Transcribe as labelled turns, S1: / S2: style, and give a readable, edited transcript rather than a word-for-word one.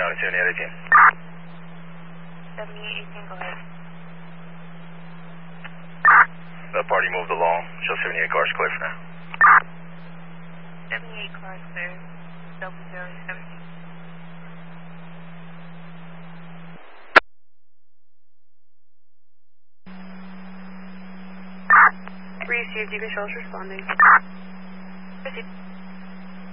S1: County 7818.
S2: 7818, go ahead.
S1: The party moved along. Show 78 cars clear for now.
S2: 78 cars clear. 0017. Received, you controls responding. Proceed.